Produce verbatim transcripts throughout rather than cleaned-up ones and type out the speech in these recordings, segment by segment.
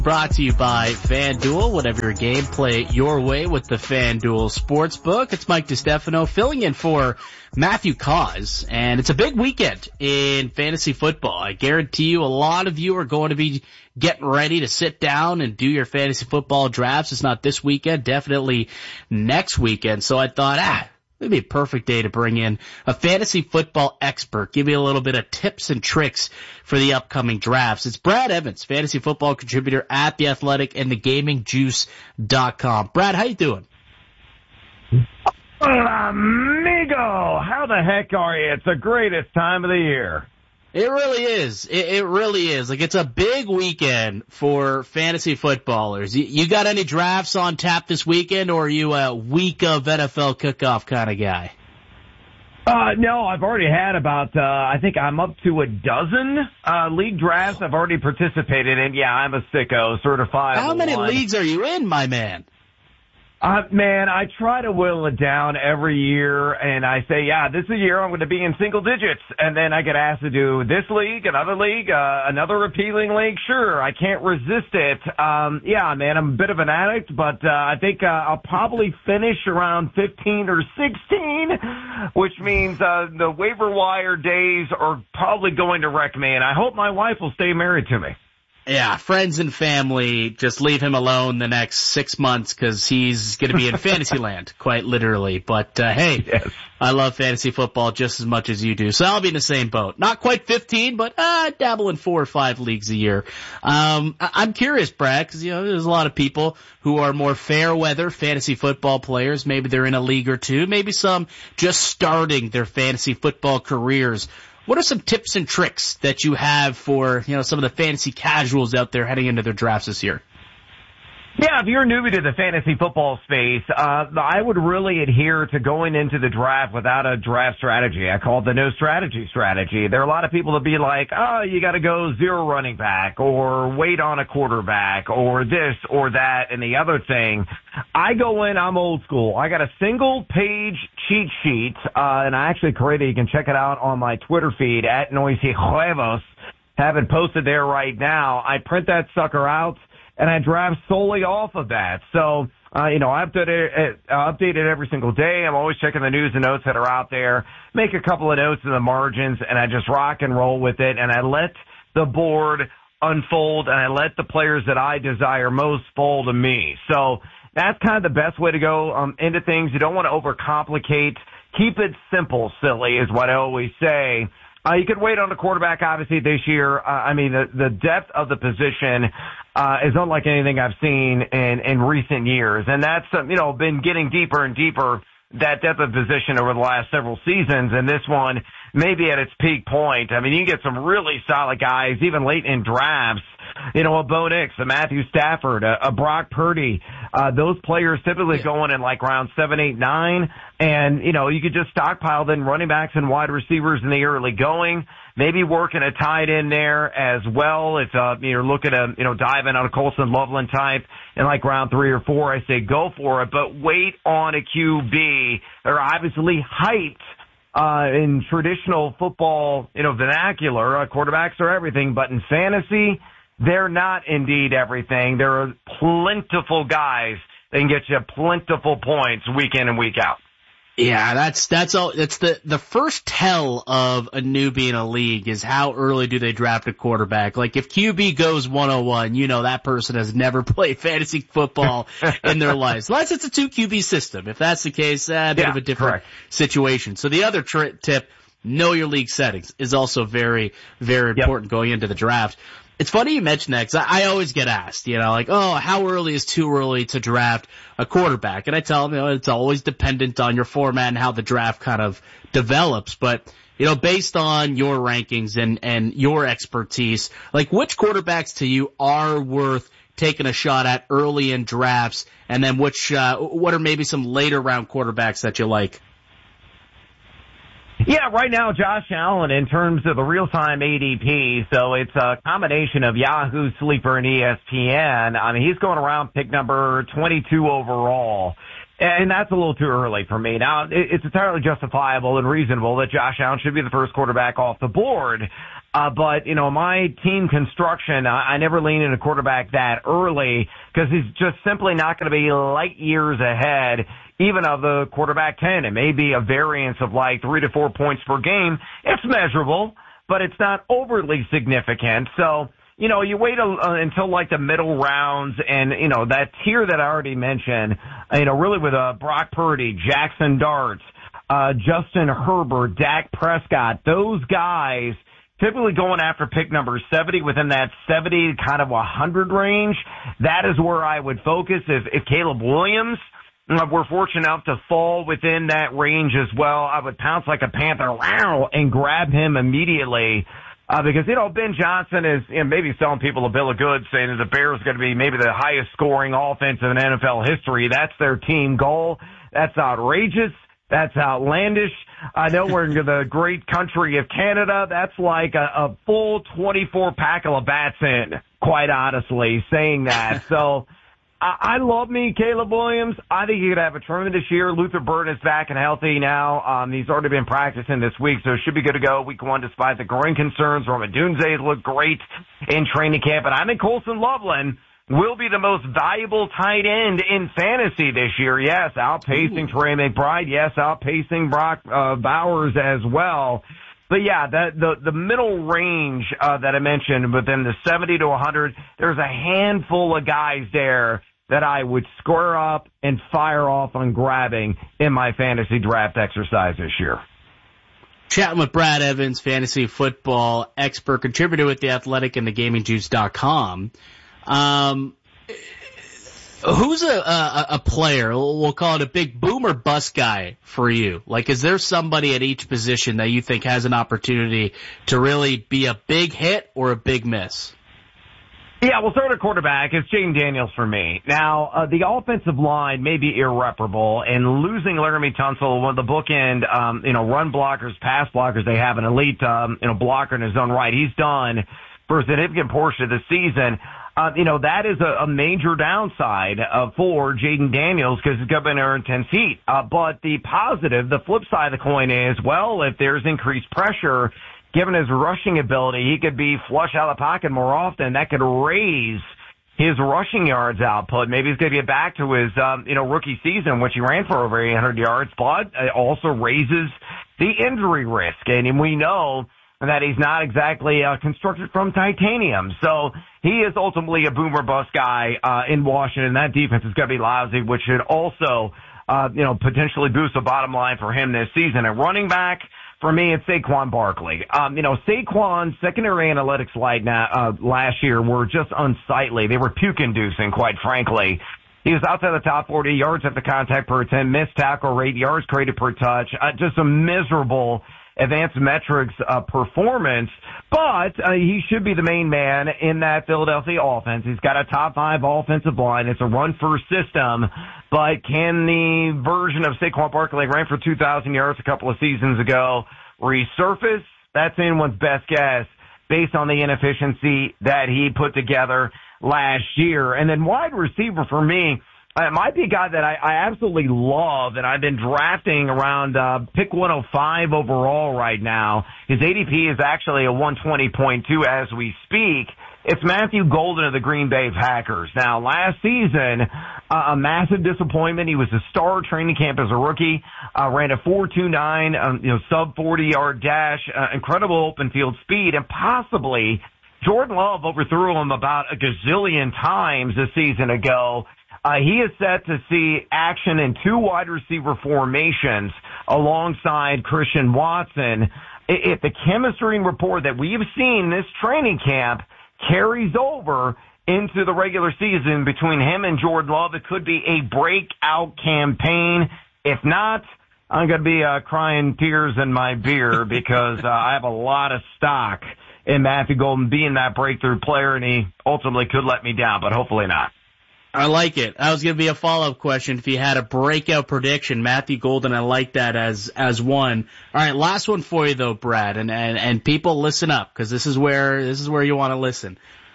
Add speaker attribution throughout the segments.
Speaker 1: Brought to you by FanDuel. Whatever your game, play your way with the FanDuel Sportsbook. It's Mike DiStefano filling in for Matthew Cause, and it's a big weekend in fantasy football. I guarantee you a lot of you are going to be getting ready to sit down and do your fantasy football drafts. It's not this weekend, definitely next weekend. So I thought, ah, it'd be a perfect day to bring in a fantasy football expert, give you a little bit of tips and tricks for the upcoming drafts. It's Brad Evans, fantasy football contributor at The Athletic and the gaming juice dot com. Brad, how you doing?
Speaker 2: Amigo, how the heck are you? It's the greatest time of the year.
Speaker 1: It really is. It, it really is. Like, it's a big weekend for fantasy footballers. You, you got any drafts on tap this weekend, or are you a week of N F L kickoff kind of guy?
Speaker 2: Uh, no, I've already had about, uh, I think I'm up to a dozen, uh, league drafts I've already participated in. Yeah, I'm a sicko, certified.
Speaker 1: How many
Speaker 2: one.
Speaker 1: leagues are you in, my man?
Speaker 2: Uh, man, I try to whittle it down every year, and I say, yeah, this is a year I'm going to be in single digits, and then I get asked to do this league, another league, uh, another appealing league. Sure, I can't resist it. Um, yeah, man, I'm a bit of an addict, but uh, I think uh, I'll probably finish around fifteen or sixteen, which means uh, the waiver wire days are probably going to wreck me, and I hope my wife will stay married to me.
Speaker 1: Yeah, friends and family, just leave him alone the next six months because he's going to be in fantasy land, quite literally. But, uh, hey,
Speaker 2: yes.
Speaker 1: I love fantasy football just as much as you do, so I'll be in the same boat. Not quite fifteen, but uh, dabble in four or five leagues a year. Um, I- I'm curious, Brad, because, you know, there's a lot of people who are more fair weather fantasy football players. Maybe they're in a league or two. Maybe some just starting their fantasy football careers. What are some tips and tricks that you have for, you know, some of the fantasy casuals out there heading into their drafts this year?
Speaker 2: Yeah, if you're a newbie to the fantasy football space, uh, I would really adhere to going into the draft without a draft strategy. I call it the no strategy strategy. There are a lot of people that be like, oh, you got to go zero running back or wait on a quarterback or this or that and the other thing. I go in, I'm old school. I got a single page cheat sheet, uh, and I actually created, you can check it out on my Twitter feed at Noisy Huevos. Have it posted there right now. I print that sucker out, and I draft solely off of that. So, uh, you know, I update it, uh, update it every single day. I'm always checking the news and notes that are out there, make a couple of notes in the margins, and I just rock and roll with it, and I let the board unfold, and I let the players that I desire most fall to me. So that's kind of the best way to go um, into things. You don't want to overcomplicate. Keep it simple, silly, is what I always say. Uh, you could wait on the quarterback, obviously, this year. Uh, I mean, the, the depth of the position uh, is unlike anything I've seen in, in recent years. And that's, um, you know, been getting deeper and deeper, that depth of position over the last several seasons. And this one may be at its peak point. I mean, you can get some really solid guys, even late in drafts. You know, a Bo Nix, a Matthew Stafford, a, a Brock Purdy, uh, those players typically yeah. going in like round seven, eight, nine. And, you know, you could just stockpile then running backs and wide receivers in the early going. Maybe working a tight end there as well. If, uh, you're looking to, you know, dive in on a Colson Loveland type in like round three or four, I say go for it, but wait on a Q B. They're obviously hyped. Uh, in traditional football, you know, vernacular, uh, quarterbacks are everything, but in fantasy, they're not indeed everything. There are plentiful guys that can get you plentiful points week in and week out.
Speaker 1: Yeah, that's, that's all, that's the, the first tell of a newbie in a league is how early do they draft a quarterback. Like if Q B goes one oh one, you know that person has never played fantasy football in their lives. Unless it's a two Q B system. If that's the case, uh, a bit
Speaker 2: yeah,
Speaker 1: of a different
Speaker 2: correct.
Speaker 1: situation. So the other tri- tip, know your league settings is also very, very important yep. going into the draft. It's funny you mention that because I, I always get asked, you know, like, oh, how early is too early to draft a quarterback? And I tell them, you know, it's always dependent on your format and how the draft kind of develops. But, you know, based on your rankings and, and your expertise, like which quarterbacks to you are worth taking a shot at early in drafts? And then which, uh, what are maybe some later round quarterbacks that you like?
Speaker 2: Yeah, right now, Josh Allen, in terms of the real-time A D P, so it's a combination of Yahoo, Sleeper, and E S P N. I mean, he's going around pick number twenty-two overall, and that's a little too early for me. Now, it's entirely justifiable and reasonable that Josh Allen should be the first quarterback off the board. Uh, but, you know, my team construction, I, I never lean in a quarterback that early because he's just simply not going to be light years ahead, even of the quarterback ten. It may be a variance of like three to four points per game. It's measurable, but it's not overly significant. So, you know, you wait a, uh, until like the middle rounds and, you know, that tier that I already mentioned, you know, really with uh, Brock Purdy, Jackson Dart, uh, Justin Herbert, Dak Prescott, those guys typically going after pick number seventy within that seventy kind of one hundred range. That is where I would focus. If, if Caleb Williams uh, were fortunate enough to fall within that range as well, I would pounce like a panther wow, and grab him immediately. Uh, because, you know, Ben Johnson is, you know, maybe selling people a bill of goods saying that the Bears are going to be maybe the highest scoring offense in N F L history. That's their team goal. That's outrageous. That's outlandish. I know we're in the great country of Canada. That's like a, a full twenty-four pack of Labatt's in, quite honestly, saying that. So I, I love me Caleb Williams. I think he could have a tremendous year. Luther Burden is back and healthy now. Um, he's already been practicing this week, so it should be good to go week one despite the growing concerns. Roma Dunze looked great in training camp. And I think Colson Loveland will be the most valuable tight end in fantasy this year. Yes, outpacing Ooh. Trey McBride. Yes, outpacing Brock uh, Bowers as well. But yeah, that, the the middle range uh, that I mentioned, within the seventy to one hundred, there's a handful of guys there that I would square up and fire off on grabbing in my fantasy draft exercise this year.
Speaker 1: Chatting with Brad Evans, fantasy football expert, contributor with The Athletic and the gaming juice dot com. Um, who's a, a, a player, we'll call it a big boom or bust guy for you? Like, is there somebody at each position that you think has an opportunity to really be a big hit or a big miss?
Speaker 2: Yeah, we'll start at quarterback. It's Jaden Daniels for me. Now, uh, the offensive line may be irreparable, and losing Laramie Tunsil, one of the bookend, um, you know, run blockers, pass blockers, they have an elite, um, you know, blocker in his own right. He's done for a significant portion of the season. Uh, you know, that is a, a major downside uh, for Jaden Daniels because he's got under intense heat. Uh, but the positive, the flip side of the coin is, well, if there's increased pressure, given his rushing ability, he could be flush out of the pocket more often. That could raise his rushing yards output. Maybe he's going to get back to his, um, you know, rookie season, which he ran for over eight hundred yards, but it also raises the injury risk. And we know that he's not exactly uh, constructed from titanium. So he is ultimately a boomer bust guy uh, in Washington. That defense is going to be lousy, which should also, uh, you know, potentially boost the bottom line for him this season. And running back, for me, it's Saquon Barkley. Um, you know, Saquon's secondary analytics light now, uh, last year were just unsightly. They were puke-inducing, quite frankly. He was outside the top forty, yards at the contact per ten, missed tackle rate, yards created per touch. Uh, just a miserable advanced metrics uh, performance, but uh, he should be the main man in that Philadelphia offense. He's got a top five offensive line. It's a run-first system, but can the version of Saquon Barkley ran for two thousand yards a couple of seasons ago resurface? That's anyone's best guess based on the inefficiency that he put together last year. And then wide receiver for me, it might be a guy that I, I absolutely love, and I've been drafting around uh, pick one oh five overall right now. His A D P is actually a one twenty point two as we speak. It's Matthew Golden of the Green Bay Packers. Now, last season, uh, a massive disappointment. He was a star training camp as a rookie, uh, ran a four two nine, um, you know, sub forty-yard dash, uh, incredible open field speed, and possibly Jordan Love overthrew him about a gazillion times a season ago. Uh, he is set to see action in two wide receiver formations alongside Christian Watson. If the chemistry and rapport that we have seen this training camp carries over into the regular season between him and Jordan Love, it could be a breakout campaign. If not, I'm going to be uh, crying tears in my beer because uh, I have a lot of stock in Matthew Golden being that breakthrough player, and he ultimately could let me down, but hopefully not.
Speaker 1: I like it. That was going to be a follow-up question. If you had a breakout prediction, Matthew Golden, I like that as as one. All right, last one for you though, Brad, and and, and people listen up because this is where this is where you want to listen.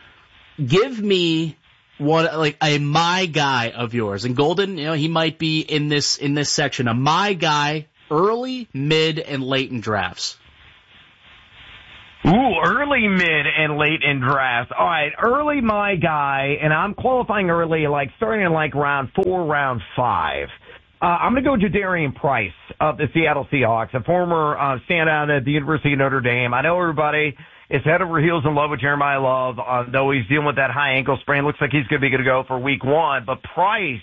Speaker 1: Give me one like a my guy of yours, and Golden, you know, he might be in this in this section. A my guy, early, mid, and late in drafts.
Speaker 2: Ooh, early, mid, and late in drafts. All right, early, my guy, and I'm qualifying early, like starting in like round four, round five. Uh, I'm going to go Jadarian Price of the Seattle Seahawks, a former uh, standout at the University of Notre Dame. I know everybody is head over heels in love with Jeremiah Love, uh, though he's dealing with that high ankle sprain. Looks like he's going to be good to go for week one. But Price,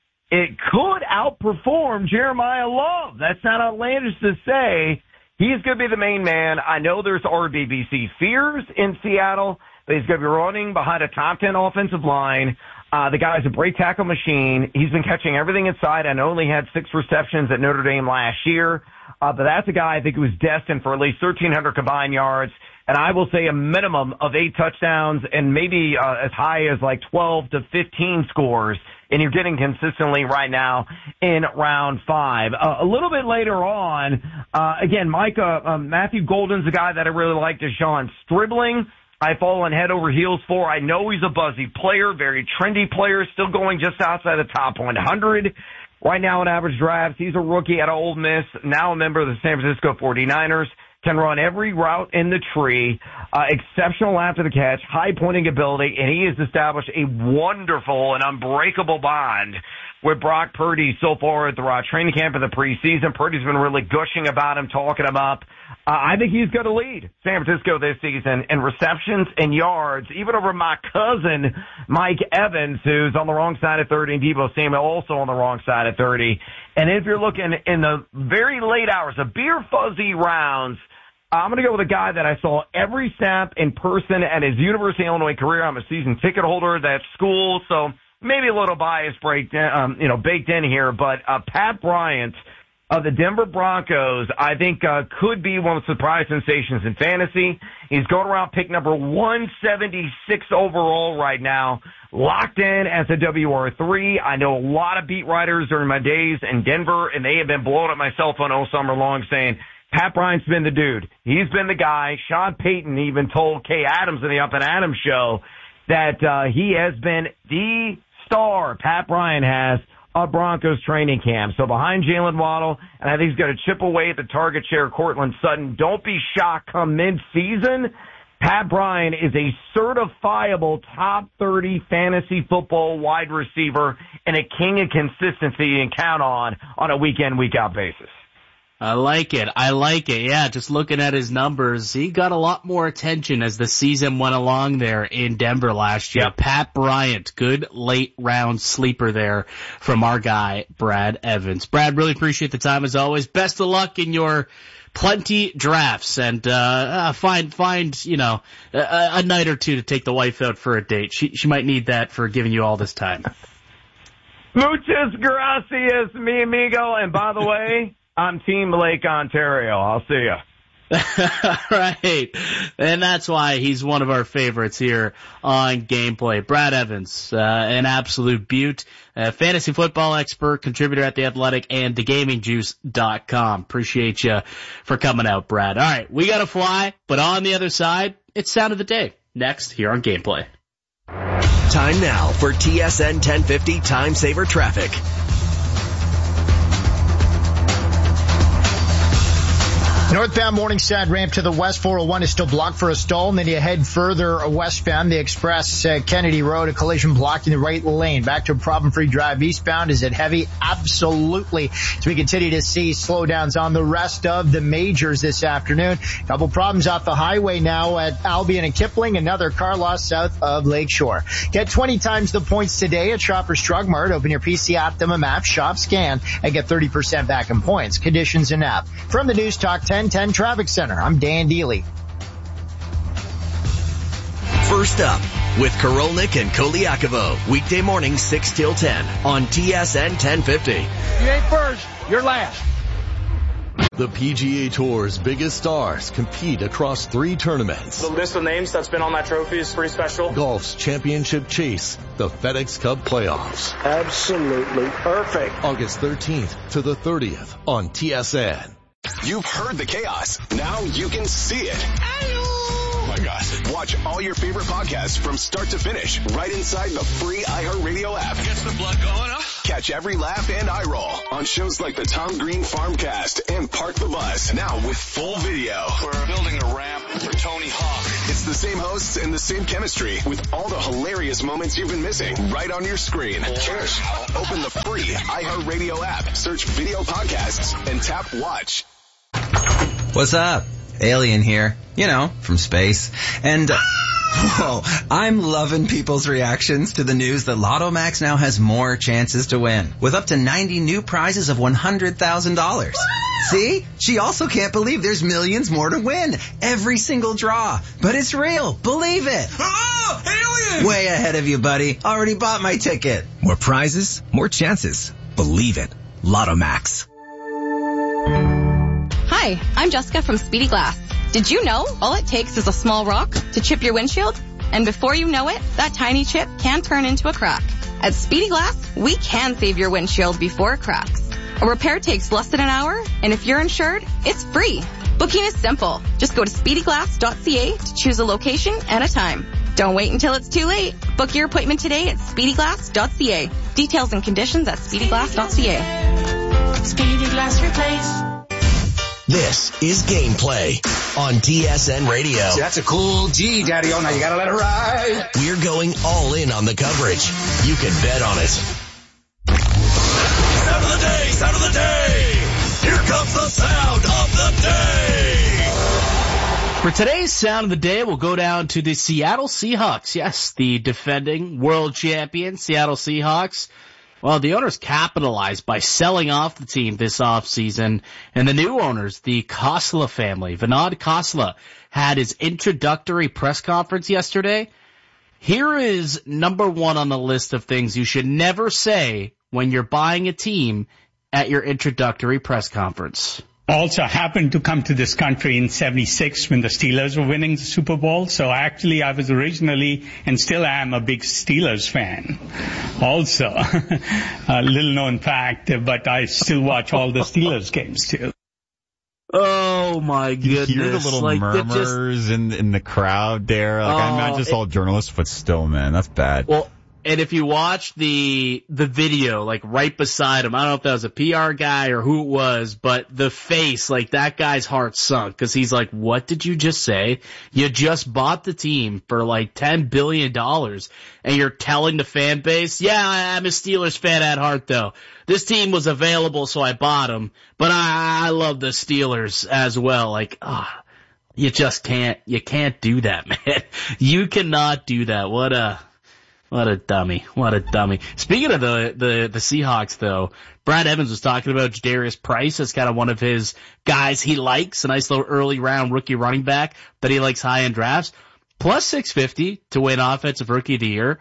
Speaker 2: it could outperform Jeremiah Love. That's not outlandish to say. He's going to be the main man. I know there's R B B C fears in Seattle, but he's going to be running behind a top ten offensive line. Uh, the guy's a break tackle machine. He's been catching everything inside and only had six receptions at Notre Dame last year. Uh, but that's a guy I think who's destined for at least thirteen hundred combined yards. And I will say a minimum of eight touchdowns and maybe uh, as high as like twelve to fifteen scores. And you're getting consistently right now in round five. Uh, a little bit later on, uh, again, Mike, uh, uh, Matthew Golden's a guy that I really like. Deshaun Stribling, I've fallen head over heels for. I know he's a buzzy player, very trendy player, still going just outside the top one hundred. Right now in average drafts, he's a rookie out of Ole Miss, now a member of the San Francisco forty-niners. Can run every route in the tree, uh, exceptional after the catch, high pointing ability, and he has established a wonderful and unbreakable bond with Brock Purdy so far at the uh, training camp in the preseason. Purdy's been really gushing about him, talking him up. Uh, I think he's going to lead San Francisco this season in receptions and yards, even over my cousin, Mike Evans, who's on the wrong side of thirty, and Deebo Samuel also on the wrong side of thirty. And if you're looking in the very late hours, the beer fuzzy rounds, I'm going to go with a guy that I saw every snap in person at his University of Illinois career. I'm a season ticket holder at that school, so maybe a little bias break, um, you know, baked in here. But uh, Pat Bryant of the Denver Broncos, I think, uh, could be one of the surprise sensations in fantasy. He's going around pick number one seventy-six overall right now, locked in as a W R three. I know a lot of beat writers during my days in Denver, and they have been blowing up my cell phone all summer long saying, Pat Bryant's been the dude. He's been the guy. Sean Payton even told Kay Adams in the Up and Adams show that uh, he has been the star, Pat Bryant has, of Broncos training camp. So behind Jalen Waddle, and I think he's going to chip away at the target share, Cortland Sutton. Don't be shocked come mid-season. Pat Bryant is a certifiable top thirty fantasy football wide receiver and a king of consistency you can count on on a week-in, week-out basis.
Speaker 1: I like it. I like it. Yeah, just looking at his numbers, he got a lot more attention as the season went along there in Denver last year. Yep. Pat Bryant, good late round sleeper there from our guy, Brad Evans. Brad, really appreciate the time as always. Best of luck in your plenty drafts, and uh, uh find find you know a, a night or two to take the wife out for a date. She she might need that for giving you all this time.
Speaker 2: Muchas gracias, mi amigo. And by the way, I'm Team Lake Ontario. I'll see ya.
Speaker 1: Right. And that's why he's one of our favorites here on Gameplay. Brad Evans, uh, an absolute beaut, a fantasy football expert, contributor at The Athletic and the gaming juice dot com. Appreciate you for coming out, Brad. All right, we got to fly, but on the other side, it's Sound of the Day. Next, here on Gameplay.
Speaker 3: Time now for T S N ten fifty Time Saver Traffic.
Speaker 4: Northbound Morningside ramp to the west, four oh one is still blocked for a stall. And then you head further westbound, the Express uh, Kennedy Road, a collision blocking the right lane. Back to a problem-free drive eastbound. Is it heavy? Absolutely. As we continue to see slowdowns on the rest of the majors this afternoon. Couple problems off the highway now at Albion and Kipling. Another car loss south of Lakeshore. Get twenty times the points today at Shoppers Drug Mart. Open your P C Optimum app, shop, scan, and get thirty percent back in points. Conditions and app. From the News Talk ten ten Traffic Center, I'm Dan Deely.
Speaker 3: First up with Korolnik and Koliakovo, weekday morning six till ten on T S N ten fifty.
Speaker 5: You ain't first, you're last.
Speaker 6: The P G A Tour's biggest stars compete across three tournaments.
Speaker 7: The list of names that's been on that trophy is pretty special.
Speaker 6: Golf's championship chase, the FedEx Cup playoffs.
Speaker 5: Absolutely perfect.
Speaker 6: August thirteenth to the thirtieth on T S N.
Speaker 8: You've heard the chaos. Now you can see it. Oh my gosh. Watch all your favorite podcasts from start to finish right inside the free iHeartRadio app.
Speaker 9: Gets the blood going, huh?
Speaker 8: Catch every laugh and eye roll on shows like the Tom Green Farmcast and Park the Bus, now with full video.
Speaker 9: We're building a ramp for Tony Hawk.
Speaker 8: It's the same hosts and the same chemistry with all the hilarious moments you've been missing right on your screen. Cheers. Open the free iHeartRadio app, search video podcasts, and tap watch.
Speaker 10: What's up? Alien here. You know, from space. And... Uh, Whoa, I'm loving people's reactions to the news that Lotto Max now has more chances to win, with up to ninety new prizes of one hundred thousand dollars. See? She also can't believe there's millions more to win. Every single draw. But it's real. Believe it.
Speaker 11: Oh, alien!
Speaker 10: Way ahead of you, buddy. Already bought my ticket.
Speaker 12: More prizes, more chances. Believe it. Lotto Max.
Speaker 13: Hi, I'm Jessica from Speedy Glass. Did you know all it takes is a small rock to chip your windshield? And before you know it, that tiny chip can turn into a crack. At Speedy Glass, we can save your windshield before it cracks. A repair takes less than an hour, and if you're insured, it's free. Booking is simple. Just go to speedy glass dot c a to choose a location and a time. Don't wait until it's too late. Book your appointment today at speedy glass dot c a. Details and conditions at speedy glass dot c a.
Speaker 14: Speedy Glass Replace.
Speaker 3: This is Gameplay on T S N Radio.
Speaker 15: See, that's a cool G, Daddy-O. Now you gotta let it ride.
Speaker 3: We're going all in on the coverage. You can bet on it.
Speaker 11: Sound of the day, sound of the day. Here comes the sound of the day.
Speaker 1: For today's sound of the day, we'll go down to the Seattle Seahawks. Yes, the defending world champion Seattle Seahawks. Well, the owners capitalized by selling off the team this offseason, and the new owners, the Khosla family, Vinod Khosla, had his introductory press conference yesterday. Here is number one on the list of things you should never say when you're buying a team at your introductory press conference.
Speaker 16: Also happened to come to this country in seventy-six when the Steelers were winning the Super Bowl. So actually I was originally and still am a big Steelers fan. Also, a little known fact, but I still watch all the Steelers games too.
Speaker 1: Oh my goodness.
Speaker 17: You hear the little
Speaker 1: like,
Speaker 17: murmurs
Speaker 1: just,
Speaker 17: in, in the crowd there. Like,
Speaker 1: oh,
Speaker 17: I'm not just
Speaker 1: it,
Speaker 17: all journalists, but still, man, that's bad.
Speaker 1: Well, and if you watch the the video, like right beside him, I don't know if that was a P R guy or who it was, but the face, like that guy's heart sunk because he's like, what did you just say? You just bought the team for like ten billion dollars and you're telling the fan base, yeah, I'm a Steelers fan at heart though. This team was available, so I bought them, but I, I love the Steelers as well. Like, ah, oh, you just can't, you can't do that, man. You cannot do that. What a... What a dummy. What a dummy. Speaking of the, the, the Seahawks, though, Brad Evans was talking about Jadarius Price as kind of one of his guys he likes, a nice little early round rookie running back that he likes high in drafts. Plus six fifty to win Offensive Rookie of the Year.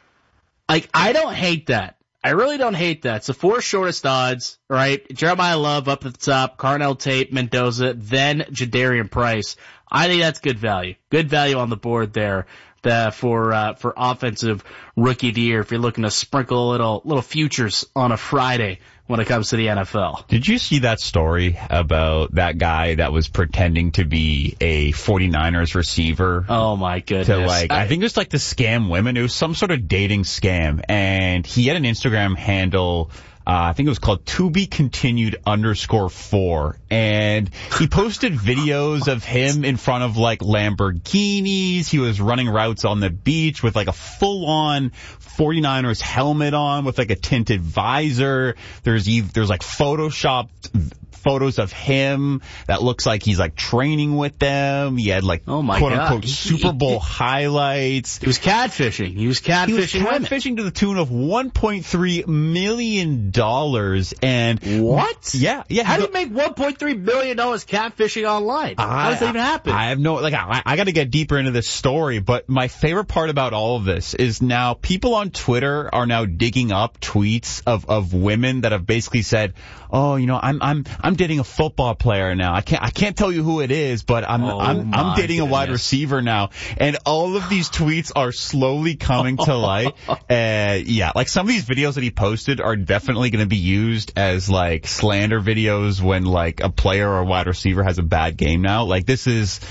Speaker 1: Like, I don't hate that. I really don't hate that. It's the four shortest odds, right? Jeremiah Love up at the top, Carnell Tate, Mendoza, then Jadarius Price. I think that's good value. Good value on the board there. The, for uh, for offensive rookie of the year, if you're looking to sprinkle a little little futures on a Friday when it comes to the N F L.
Speaker 17: Did you see that story about that guy that was pretending to be a 49ers receiver?
Speaker 1: Oh my goodness!
Speaker 17: To like, I,
Speaker 1: I
Speaker 17: think it was like to scam women. It was some sort of dating scam, and he had an Instagram handle. Uh, I think it was called to be continued underscore four. And he posted videos of him in front of like Lamborghinis. He was running routes on the beach with like a full on 49ers helmet on with like a tinted visor. There's, there's like photoshopped photos of him that looks like he's like training with them. He had like
Speaker 1: oh my
Speaker 17: quote
Speaker 1: God.
Speaker 17: unquote Super Bowl highlights.
Speaker 1: He was catfishing. He was catfishing. He was
Speaker 17: catfishing
Speaker 1: women.
Speaker 17: to the tune of one point three million dollars. And
Speaker 1: what?
Speaker 17: Yeah, yeah.
Speaker 1: How do you make one point three million dollars catfishing online?
Speaker 17: I,
Speaker 1: How does that even happen?
Speaker 17: I have no like. I, I got to get deeper into this story, but my favorite part about all of this is now people on Twitter are now digging up tweets of of women that have basically said, "Oh, you know, I'm I'm I'm dating a football player now. I can't I can't tell you who it is, but I'm
Speaker 1: oh
Speaker 17: I'm I'm dating
Speaker 1: goodness.
Speaker 17: a wide receiver now." And all of these tweets are slowly coming to light. uh, yeah, like some of these videos that he posted are definitely going to be used as like slander videos when like a player or a wide receiver has a bad game now. Like this is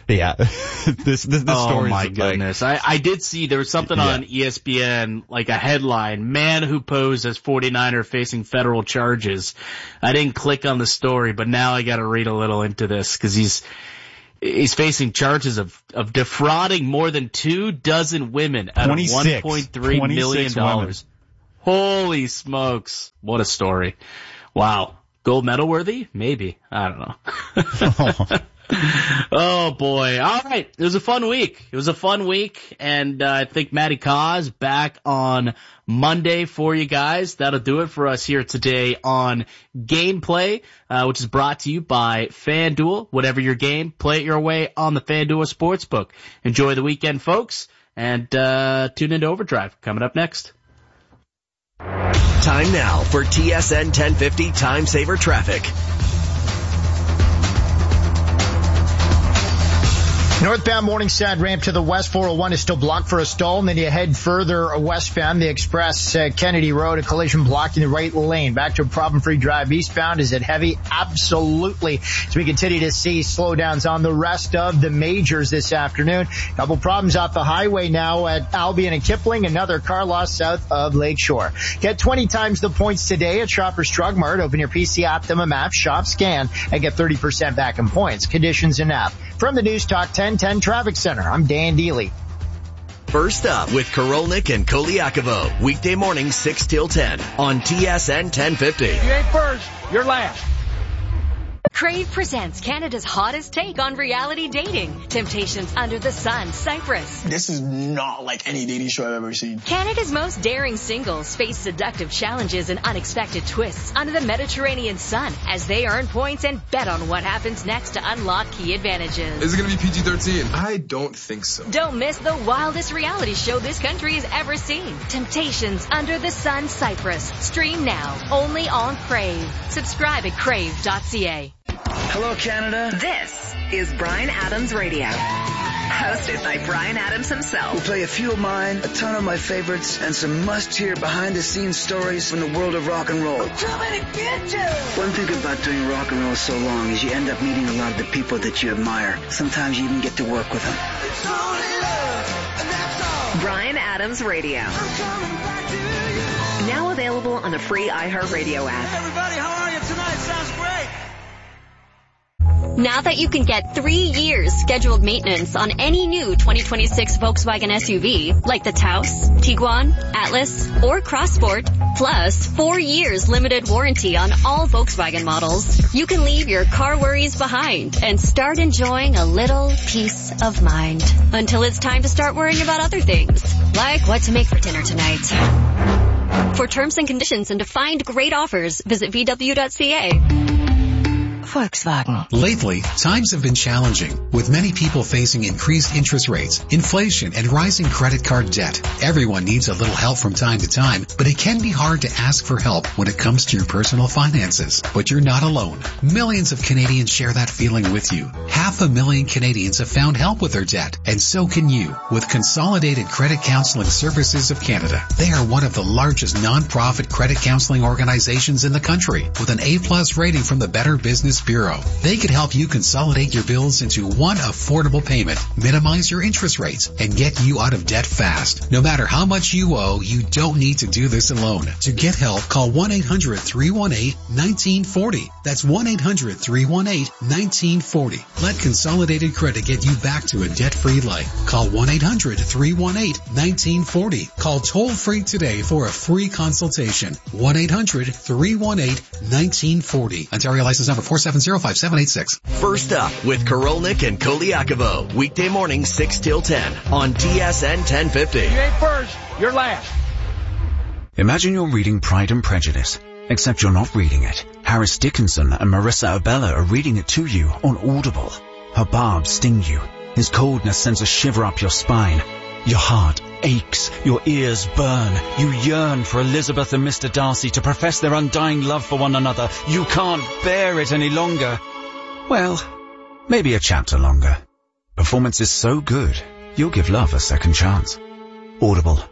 Speaker 17: Yeah, this this, this
Speaker 1: oh
Speaker 17: story.
Speaker 1: Oh my
Speaker 17: like,
Speaker 1: goodness! I I did see there was something yeah. on E S P N, like a headline: "Man who posed as forty-niner facing federal charges." I didn't click on the story, but now I got to read a little into this because he's he's facing charges of of defrauding more than two dozen women out of one point three million dollars. Holy smokes! What a story! Wow, gold medal worthy? Maybe, I don't know. Oh boy. All right. It was a fun week. It was a fun week. And uh, I think Matty Cause back on Monday for you guys. That'll do it for us here today on Gameplay, uh, which is brought to you by FanDuel. Whatever your game, play it your way on the FanDuel Sportsbook. Enjoy the weekend, folks, and uh, tune into Overdrive. Coming up next.
Speaker 3: Time now for T S N ten fifty Time Saver Traffic.
Speaker 4: Northbound Morningside ramp to the west, four oh one is still blocked for a stall, and then you head further westbound. The Express, uh, Kennedy Road, a collision blocking the right lane. Back to a problem-free drive eastbound. Is it heavy? Absolutely. As we continue to see slowdowns on the rest of the majors this afternoon. Couple problems off the highway now at Albion and Kipling. Another car loss south of Lakeshore. Get twenty times the points today at Shoppers Drug Mart. Open your P C Optimum app, shop, scan, and get thirty percent back in points. Conditions and app. From the News Talk ten ten Traffic Center, I'm Dan Deely.
Speaker 3: First up with Korolnik and Koliakovo. Weekday mornings six till ten on T S N ten fifty.
Speaker 5: If you ain't first, you're last.
Speaker 14: Crave presents Canada's hottest take on reality dating. Temptations Under the Sun, Cyprus.
Speaker 18: This is not like any dating show I've ever seen.
Speaker 14: Canada's most daring singles face seductive challenges and unexpected twists under the Mediterranean sun as they earn points and bet on what happens next to unlock key advantages.
Speaker 19: Is it going to be P G thirteen? I don't think so.
Speaker 14: Don't miss the wildest reality show this country has ever seen. Temptations Under the Sun, Cyprus. Stream now, only on Crave. Subscribe at crave dot c a.
Speaker 20: Hello, Canada.
Speaker 21: This is Bryan Adams Radio. Hosted by Bryan Adams himself.
Speaker 20: We'll play a few of mine, a ton of my favorites, and some must-hear behind-the-scenes stories from the world of rock and roll.
Speaker 21: I'm coming to get you!
Speaker 20: One thing about doing rock and roll so long is you end up meeting a lot of the people that you admire. Sometimes you even get to work with them.
Speaker 21: It's only love, and that's all. Bryan Adams Radio. I'm coming back to you. Now available on the free iHeartRadio app.
Speaker 22: Hey everybody, how are you tonight? Sounds great.
Speaker 23: Now that you can get three years scheduled maintenance on any new twenty twenty-six Volkswagen S U V, like the Taos, Tiguan, Atlas, or Crossport, plus four years limited warranty on all Volkswagen models, you can leave your car worries behind and start enjoying a little peace of mind. Until it's time to start worrying about other things, like what to make for dinner tonight. For terms and conditions and to find great offers, visit v w dot c a.
Speaker 24: Volkswagen. Lately, times have been challenging, with many people facing increased interest rates, inflation, and rising credit card debt. Everyone needs a little help from time to time, but it can be hard to ask for help when it comes to your personal finances. But you're not alone. Millions of Canadians share that feeling with you. Half a million Canadians have found help with their debt, and so can you, with Consolidated Credit Counseling Services of Canada. They are one of the largest non-profit credit counseling organizations in the country, with an A-plus rating from the Better Business Bureau. They could help you consolidate your bills into one affordable payment, minimize your interest rates, and get you out of debt fast. No matter how much you owe, you don't need to do this alone. To get help, call one eight hundred three one eight one nine four zero. That's one eight hundred three one eight one nine four zero. Let Consolidated Credit get you back to a debt-free life. Call one eight hundred three one eight one nine four zero. Call toll-free today for a free consultation. one eight hundred three one eight one nine four zero. Ontario license number four seven zero five seven eight six.
Speaker 3: First up with Korolnik and Koliakovo. Weekday mornings six till ten on T S N ten fifty.
Speaker 5: If you ain't first, you're last.
Speaker 12: Imagine you're reading Pride and Prejudice, except you're not reading it. Harris Dickinson and Marissa Abella are reading it to you on Audible. Her barbs sting you. His coldness sends a shiver up your spine. Your heart aches, your ears burn. You yearn for Elizabeth and Mister Darcy to profess their undying love for one another. You can't bear it any longer. Well, maybe a chapter longer. Performance is so good, you'll give love a second chance. Audible.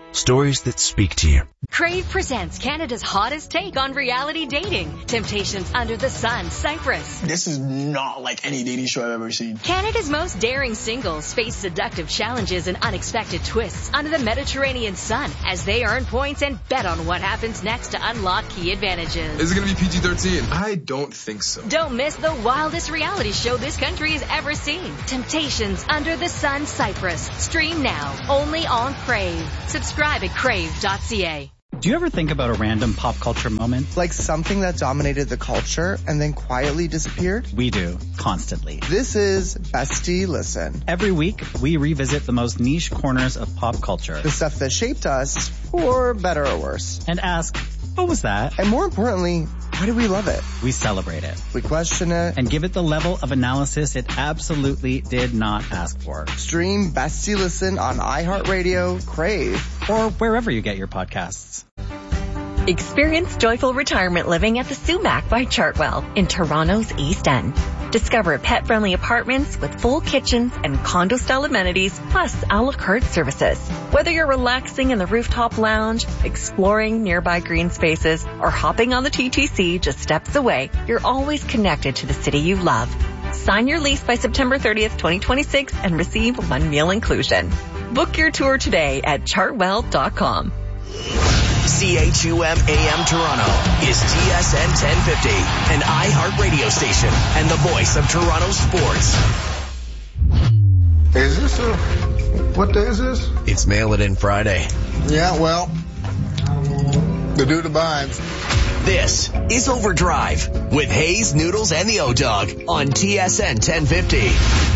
Speaker 12: Stories that speak to you.
Speaker 14: Crave presents Canada's hottest take on reality dating. Temptations Under the Sun, Cyprus.
Speaker 18: This is not like any dating show I've ever seen.
Speaker 14: Canada's most daring singles face seductive challenges and unexpected twists under the Mediterranean sun as they earn points and bet on what happens next to unlock key advantages.
Speaker 19: Is it going to be P G thirteen? I don't think so.
Speaker 14: Don't miss the wildest reality show this country has ever seen. Temptations Under the Sun, Cyprus. Stream now, only on Crave. Subscribe at crave dot c a.
Speaker 2: Do you ever think about a random pop culture moment?
Speaker 6: Like something that dominated the culture and then quietly disappeared?
Speaker 2: We do, constantly.
Speaker 6: This is Bestie Listen.
Speaker 2: Every week, we revisit the most niche corners of pop culture.
Speaker 6: The stuff that shaped us, for better or worse.
Speaker 2: And ask, what was that?
Speaker 6: And more importantly, why do we love it?
Speaker 2: We celebrate it.
Speaker 6: We question it.
Speaker 2: And give it the level of analysis it absolutely did not ask for.
Speaker 6: Stream Bestie Listen on iHeartRadio, Crave,
Speaker 2: or wherever you get your podcasts.
Speaker 21: Experience joyful retirement living at the Sumac by Chartwell in Toronto's East End. Discover pet-friendly apartments with full kitchens and condo-style amenities, plus a la carte services. Whether you're relaxing in the rooftop lounge, exploring nearby green spaces, or hopping on the T T C just steps away, you're always connected to the city you love. Sign your lease by September thirtieth, twenty twenty-six and receive one meal inclusion. Book your tour today at chartwell dot com.
Speaker 3: C H U M A M Toronto is T S N ten fifty, an iHeart radio station and the voice of Toronto sports.
Speaker 7: Is this a, what day is this?
Speaker 3: It's Mail It In Friday.
Speaker 7: Yeah, well, the dude abides.
Speaker 3: This is Overdrive with Hayes, Noodles, and the O-Dog on T S N ten fifty.